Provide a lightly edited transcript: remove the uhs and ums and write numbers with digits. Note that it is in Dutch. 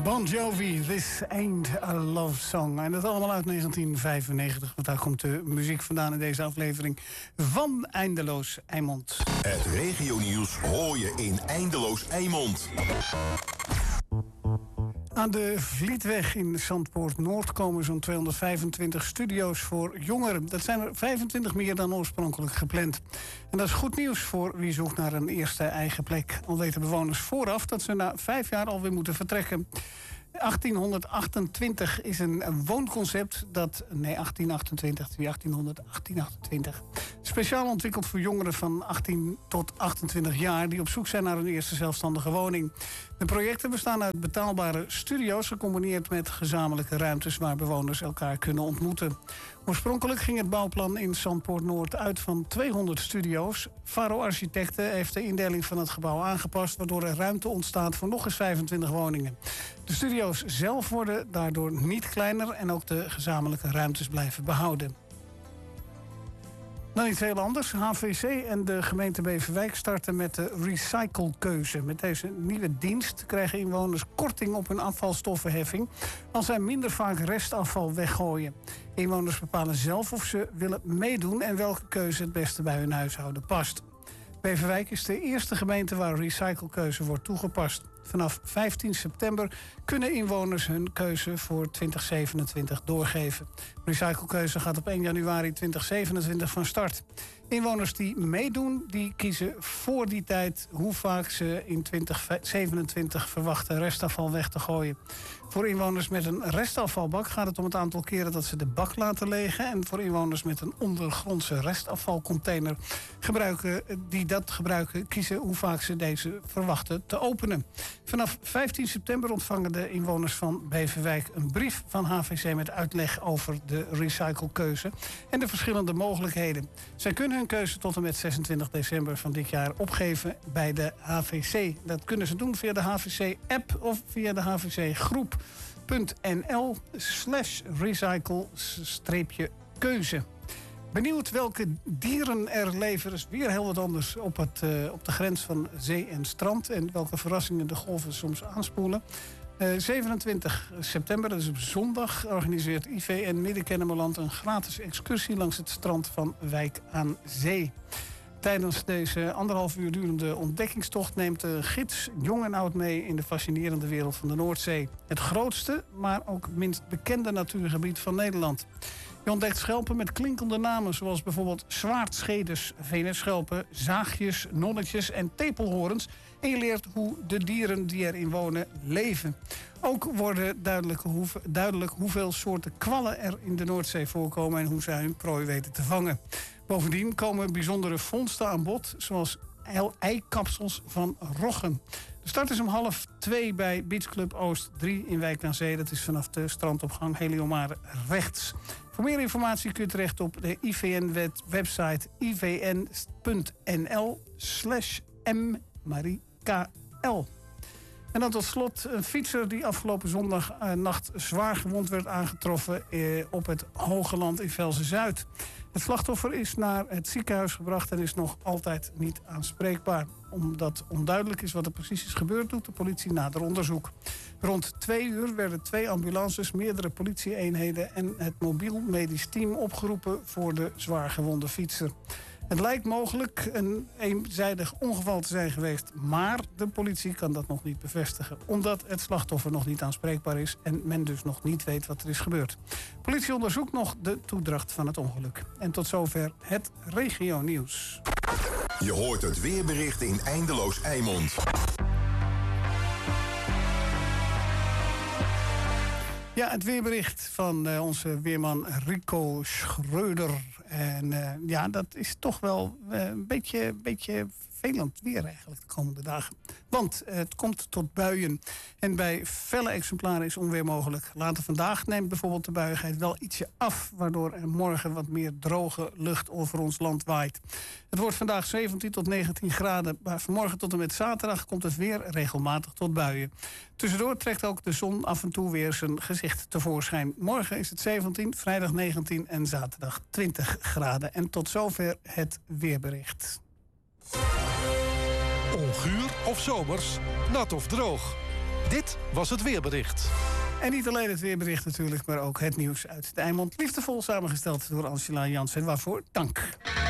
Bon Jovi, This Ain't a Love Song. En dat allemaal uit 1995, want daar komt de muziek vandaan in deze aflevering van Eindeloos Eimond. Het regionieuws hoor je in Eindeloos Eimond. Aan de Vlietweg in Zandpoort Noord komen zo'n 225 studio's voor jongeren. Dat zijn er 25 meer dan oorspronkelijk gepland. En dat is goed nieuws voor wie zoekt naar een eerste eigen plek. Al weten bewoners vooraf dat ze na 5 jaar alweer moeten vertrekken. 1828 is een woonconcept dat... Nee, 1828. Speciaal ontwikkeld voor jongeren van 18 tot 28 jaar... die op zoek zijn naar een eerste zelfstandige woning. De projecten bestaan uit betaalbare studio's... gecombineerd met gezamenlijke ruimtes waar bewoners elkaar kunnen ontmoeten. Oorspronkelijk ging het bouwplan in Zandpoort Noord uit van 200 studio's. Faro Architecten heeft de indeling van het gebouw aangepast... waardoor er ruimte ontstaat voor nog eens 25 woningen. De studio's zelf worden daardoor niet kleiner... en ook de gezamenlijke ruimtes blijven behouden. Dan iets heel anders. HVC en de gemeente Beverwijk starten met de recyclekeuze. Met deze nieuwe dienst krijgen inwoners korting op hun afvalstoffenheffing... als zij minder vaak restafval weggooien. Inwoners bepalen zelf of ze willen meedoen... en welke keuze het beste bij hun huishouden past. Beverwijk is de eerste gemeente waar recyclekeuze wordt toegepast. Vanaf 15 september kunnen inwoners hun keuze voor 2027 doorgeven. Recyclekeuze gaat op 1 januari 2027 van start. Inwoners die meedoen, die kiezen voor die tijd... hoe vaak ze in 2027 verwachten restafval weg te gooien. Voor inwoners met een restafvalbak gaat het om het aantal keren dat ze de bak laten legen. En voor inwoners met een ondergrondse restafvalcontainer die dat gebruiken, kiezen hoe vaak ze deze verwachten te openen. Vanaf 15 september ontvangen de inwoners van Beverwijk een brief van HVC met uitleg over de recyclekeuze en de verschillende mogelijkheden. Zij kunnen hun keuze tot en met 26 december van dit jaar opgeven bij de HVC. Dat kunnen ze doen via de HVC-app of via de hvcgroep.nl/recycle-keuze. Benieuwd welke dieren er leven. Dat is weer heel wat anders op de grens van zee en strand. En welke verrassingen de golven soms aanspoelen. 27 september, dat is op zondag, organiseert IVN Midden-Kennemerland een gratis excursie langs het strand van Wijk aan Zee. Tijdens deze 1,5 uur durende ontdekkingstocht neemt de gids jong en oud mee in de fascinerende wereld van de Noordzee. Het grootste, maar ook minst bekende natuurgebied van Nederland. Je ontdekt schelpen met klinkende namen zoals bijvoorbeeld zwaardscheders, venusschelpen, zaagjes, nonnetjes en tepelhoorns. En je leert hoe de dieren die erin wonen leven. Ook worden duidelijk hoeveel soorten kwallen er in de Noordzee voorkomen en hoe zij hun prooi weten te vangen. Bovendien komen bijzondere vondsten aan bod, zoals eikapsels van roggen. De start is om 1:30 bij Beach Club Oost 3 in Wijk aan Zee. Dat is vanaf de strandopgang Heliomare rechts. Voor meer informatie kun je terecht op de IVN-website ivn.nl/mmariekl. En dan tot slot een fietser die afgelopen zondagnacht zwaar gewond werd aangetroffen op het Hogeland in Velzen-Zuid. Het slachtoffer is naar het ziekenhuis gebracht en is nog altijd niet aanspreekbaar. Omdat onduidelijk is wat er precies is gebeurd, doet de politie nader onderzoek. Rond 2 uur werden 2 ambulances, meerdere politieeenheden en het mobiel medisch team opgeroepen voor de zwaargewonde fietser. Het lijkt mogelijk een eenzijdig ongeval te zijn geweest, maar de politie kan dat nog niet bevestigen. Omdat het slachtoffer nog niet aanspreekbaar is en men dus nog niet weet wat er is gebeurd. Politie onderzoekt nog de toedracht van het ongeluk. En tot zover het regionieuws. Je hoort het weerbericht in Eindeloos Eimond. Ja, het weerbericht van onze weerman Rico Schreuder. En ja, dat is toch wel een beetje vervelend weer eigenlijk de komende dagen. Want het komt tot buien. En bij felle exemplaren is onweer mogelijk. Later vandaag neemt bijvoorbeeld de buiigheid wel ietsje af, waardoor er morgen wat meer droge lucht over ons land waait. Het wordt vandaag 17 tot 19 graden. Maar vanmorgen tot en met zaterdag komt het weer regelmatig tot buien. Tussendoor trekt ook de zon af en toe weer zijn gezicht tevoorschijn. Morgen is het 17, vrijdag 19 en zaterdag 20 graden. En tot zover het weerbericht. Onguur of zomers, nat of droog. Dit was het weerbericht. En niet alleen het weerbericht natuurlijk, maar ook het nieuws uit de Eimond. Liefdevol samengesteld door Angela Jansen. Waarvoor dank.